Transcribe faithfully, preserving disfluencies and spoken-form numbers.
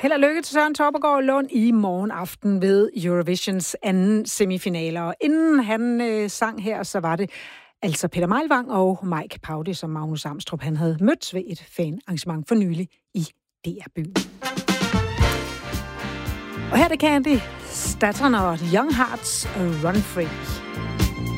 Held og lykke til Søren Toppergaard Lund i morgen aften ved Eurovisions anden semifinaler. Og inden han øh, sang her, så var det altså Peter Meilvang og Mike Paude, som Magnus Amstrup han havde mødt ved et fanarrangement for nylig i D R-byen. Og her er det Candy Staton og Young Hearts Run Free.